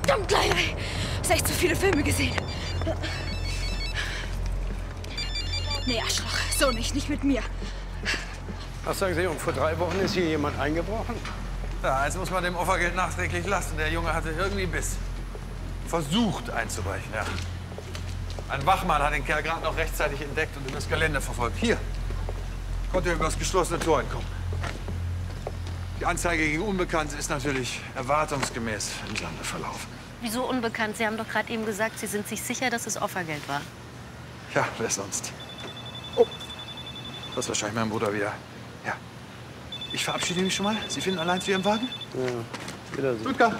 verdammt leider. Hast echt zu viele Filme gesehen. Nee, Arschloch. So nicht mit mir. Was sagen Sie, und vor 3 Wochen ist hier jemand eingebrochen? Ja, eins muss man dem Opfergeld nachträglich lassen. Der Junge hatte irgendwie Biss. Versucht einzubrechen, ja. Ein Wachmann hat den Kerl gerade noch rechtzeitig entdeckt und übers Gelände verfolgt. Hier konnte er übers geschlossene Tor entkommen. Die Anzeige gegen Unbekannte ist natürlich erwartungsgemäß im Sande verlaufen. Wieso unbekannt? Sie haben doch gerade eben gesagt, Sie sind sich sicher, dass es Opfergeld war. Ja, wer sonst? Oh, das ist wahrscheinlich mein Bruder wieder. Ja. Ich verabschiede mich schon mal. Sie finden allein zu Ihrem Wagen? Ja, wiedersehen. Ludger.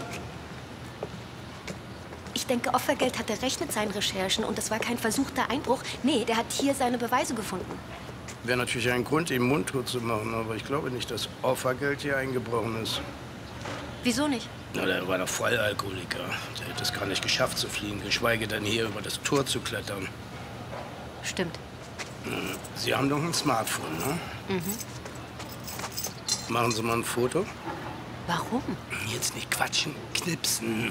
Ich denke, Opfergeld hatte recht mit seinen Recherchen und es war kein versuchter Einbruch. Nee, der hat hier seine Beweise gefunden. Wäre natürlich ein Grund, ihn mundtot zu machen, aber ich glaube nicht, dass Opfergeld hier eingebrochen ist. Wieso nicht? Na, der war doch Vollalkoholiker. Der hätte es gar nicht geschafft zu fliehen, geschweige denn hier über das Tor zu klettern. Stimmt. Sie haben doch ein Smartphone, ne? Mhm. Machen Sie mal ein Foto. Warum? Jetzt nicht quatschen, knipsen.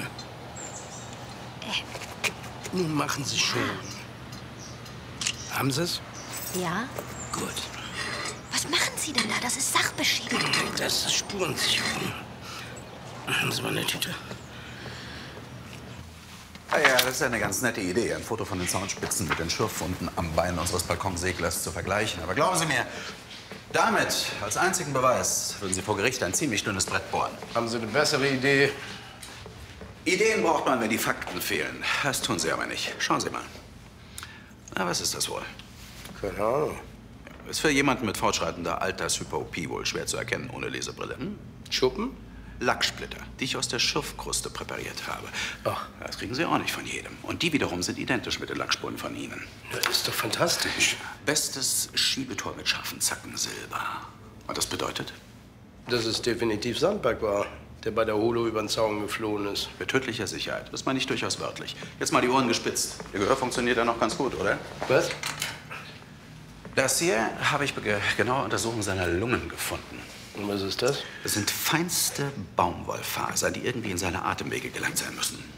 Nun machen Sie schon. Haben Sie es? Ja? Gut. Was machen Sie denn da? Das ist Sachbeschädigung. Das ist Spurensicherung. Haben Sie mal eine Tüte? Ja, das ist eine ganz nette Idee, ein Foto von den Zaunspitzen mit den Schürfwunden am Bein unseres Balkonseglers zu vergleichen. Aber glauben Sie mir, damit als einzigen Beweis würden Sie vor Gericht ein ziemlich dünnes Brett bohren. Haben Sie eine bessere Idee? Ideen braucht man, wenn die Fakten fehlen. Das tun Sie aber nicht. Schauen Sie mal. Na, was ist das wohl? Keine Ahnung. Ist für jemanden mit fortschreitender Altershyperopie wohl schwer zu erkennen ohne Lesebrille. Hm? Schuppen? Lacksplitter, die ich aus der Schürfkruste präpariert habe. Ach. Das kriegen Sie auch nicht von jedem. Und die wiederum sind identisch mit den Lackspuren von Ihnen. Das ist doch fantastisch. Bestes Schiebetor mit scharfen Zacken Silber. Und das bedeutet? Dass es definitiv Sandberg war, der bei der Holo über den Zaun geflohen ist. Mit tödlicher Sicherheit. Das meine ich durchaus wörtlich. Jetzt mal die Ohren gespitzt. Ihr Gehör funktioniert ja noch ganz gut, oder? Was? Das hier habe ich bei genauer Untersuchung seiner Lungen gefunden. Und was ist das? Das sind feinste Baumwollfasern, die irgendwie in seine Atemwege gelangt sein müssen.